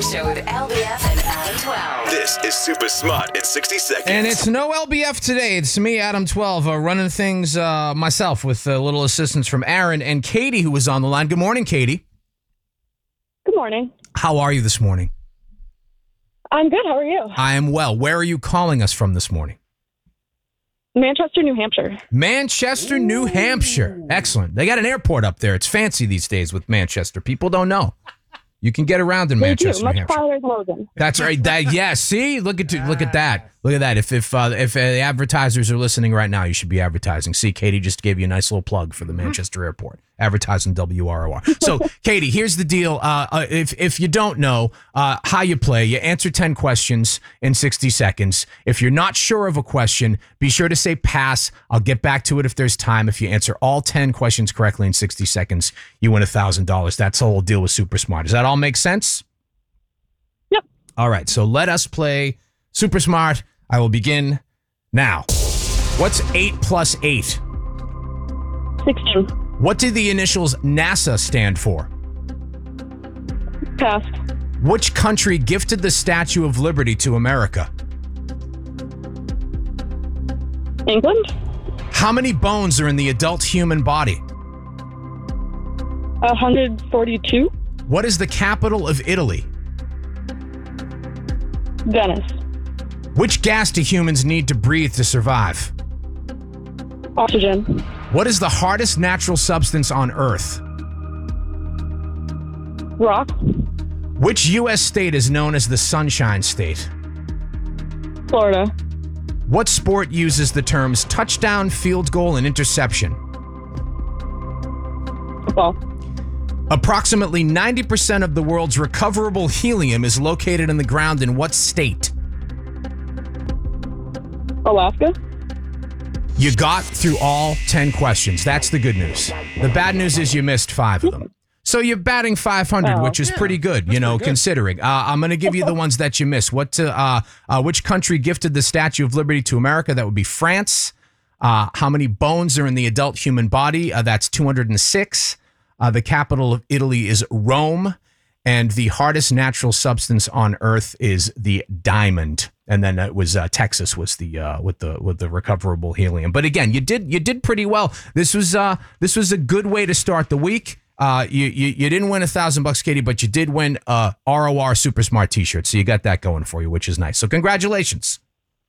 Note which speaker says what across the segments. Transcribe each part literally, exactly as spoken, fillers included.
Speaker 1: Show with L B F and Adam twelve.
Speaker 2: This is Super Smart in sixty seconds.
Speaker 3: And it's no L B F today. It's me, Adam twelve, uh, running things uh, myself with a little assistance from Aaron and Katie, who was on the line. Good morning, Katie.
Speaker 4: Good morning.
Speaker 3: How are you this morning?
Speaker 4: I'm good. How are you?
Speaker 3: I am well. Where are you calling us from this morning?
Speaker 4: Manchester, New Hampshire.
Speaker 3: Manchester, New Hampshire. Excellent. They got an airport up there. It's fancy these days with Manchester. People don't know. You can get around in
Speaker 4: They
Speaker 3: Manchester,
Speaker 4: do. Much
Speaker 3: New Hampshire.
Speaker 4: farther than Logan.
Speaker 3: That's right. That yeah. See, look at look at that. Look at that. If if uh, if uh, the advertisers are listening right now, you should be advertising. See, Katie just gave you a nice little plug for the Manchester Airport. Advertising W R O R. So, Katie, here's the deal. Uh, uh, if if you don't know uh, how you play, you answer ten questions in sixty seconds. If you're not sure of a question, be sure to say pass. I'll get back to it if there's time. If you answer all ten questions correctly in sixty seconds, you win one thousand dollars. That's the whole deal with Super Smart. Does that all make sense?
Speaker 4: Yep.
Speaker 3: All right, so let us play Super Smart. I will begin now. What's eight plus eight?
Speaker 4: sixteen.
Speaker 3: What did the initials NASA stand for?
Speaker 4: Pass.
Speaker 3: Which country gifted the Statue of Liberty to America?
Speaker 4: England.
Speaker 3: How many bones are in the adult human body?
Speaker 4: one hundred forty-two.
Speaker 3: What is the capital of Italy?
Speaker 4: Venice.
Speaker 3: Which gas do humans need to breathe to survive?
Speaker 4: Oxygen.
Speaker 3: What is the hardest natural substance on Earth?
Speaker 4: Rock.
Speaker 3: Which U S state is known as the Sunshine State?
Speaker 4: Florida.
Speaker 3: What sport uses the terms touchdown, field goal, and interception?
Speaker 4: Football.
Speaker 3: Approximately ninety percent of the world's recoverable helium is located in the ground in what state?
Speaker 4: Alaska.
Speaker 3: You got through all ten questions. That's the good news. The bad news is you missed five of them. So you're batting five hundred,
Speaker 4: Oh.
Speaker 3: which is pretty good, you know, considering. Uh, I'm going to give you the ones that you missed. What? To, uh, uh, which country gifted the Statue of Liberty to America? That would be France. Uh, how many bones are in the adult human body? Uh, that's two hundred six. Uh, the capital of Italy is Rome. And the hardest natural substance on Earth is the diamond. And then it was uh, Texas was the uh, with the with the recoverable helium. But again, you did you did pretty well. This was uh this was a good way to start the week. Uh, you you, you didn't win a thousand bucks, Katie, but you did win a R O R Super Smart T-shirt. So you got that going for you, which is nice. So congratulations.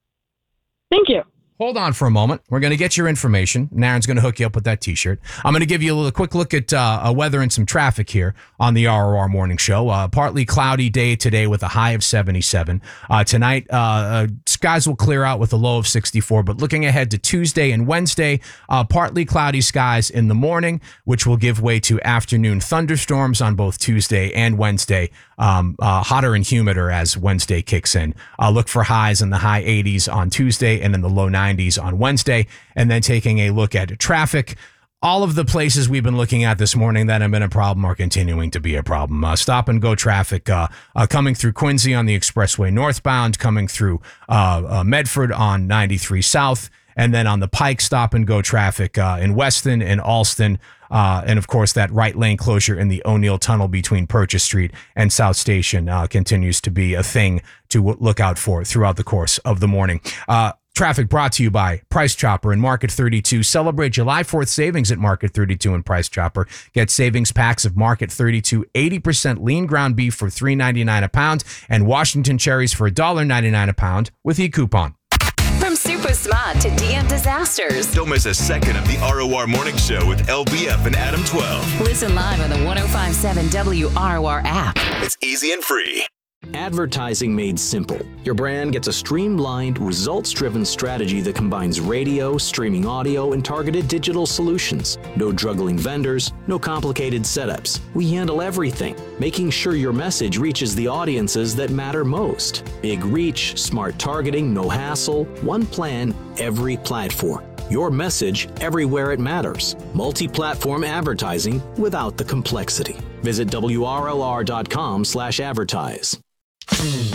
Speaker 4: Thank you.
Speaker 3: Hold on for a moment. We're going to get your information. Naren's going to hook you up with that T-shirt. I'm going to give you a little quick look at uh, uh, weather and some traffic here on the R O R Morning Show. Uh, partly cloudy day today with a high of seventy-seven. Uh, tonight, uh, uh, skies will clear out with a low of sixty-four. But looking ahead to Tuesday and Wednesday, uh, partly cloudy skies in the morning, which will give way to afternoon thunderstorms on both Tuesday and Wednesday. Um, uh, hotter and humider as Wednesday kicks in. Uh, look for highs in the high eighties on Tuesday and in the low nineties on Wednesday. And then taking a look at traffic. All of the places we've been looking at this morning that have been a problem are continuing to be a problem. Uh, stop and go traffic uh, uh, coming through Quincy on the expressway northbound, coming through uh, uh, Medford on ninety-three South, and then on the Pike, stop and go traffic uh, in Weston and Alston. Uh, and, of course, that right lane closure in the O'Neill Tunnel between Purchase Street and South Station uh, continues to be a thing to w- look out for throughout the course of the morning. Uh, traffic brought to you by Price Chopper and Market thirty-two. Celebrate July fourth savings at Market thirty-two and Price Chopper. Get savings packs of Market thirty-two, eighty percent lean ground beef for three ninety-nine a pound and Washington cherries for one ninety-nine a pound with e-coupon.
Speaker 1: From Super Smart to D M Disasters.
Speaker 2: Don't miss a second of the R O R Morning Show with L B F and Adam twelve.
Speaker 1: Listen live on the one oh five point seven W R O R app.
Speaker 2: It's easy and free.
Speaker 5: Advertising made simple. Your brand gets a streamlined, results-driven strategy that combines radio, streaming audio, and targeted digital solutions. No juggling vendors, no complicated setups. We handle everything, making sure your message reaches the audiences that matter most. Big reach, smart targeting, no hassle, one plan, every platform. Your message everywhere it matters. Multi-platform advertising without the complexity. Visit W R O R dot com slash advertise.